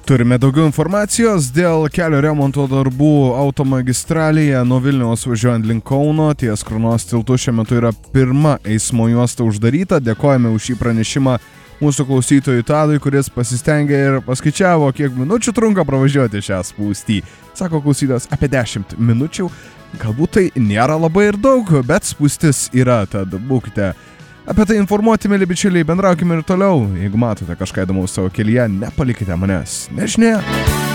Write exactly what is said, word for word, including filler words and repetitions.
Turime daugiau informacijos dėl kelio remonto darbų automagistralėje nuo Vilniaus važiuojant link Kauno ties Kronos tiltu šiuo metu yra pirma eismo juosta uždaryta. Dėkojame už šį pranešimą mūsų klausytojui Tadui, kuris pasistengė ir paskaičiavo, kiek minučių trunka pravažiuoti šią spūstį. Sako klausytojas, apie dešimt minučių. Galbūt tai nėra labai ir daug, bet spūstis yra, tad būkite apie tai informuoti, mėly bičiuliai, bendraukime ir toliau. Jeigu matote kažką įdomaus savo kelyje, nepalikite manęs nežinėje.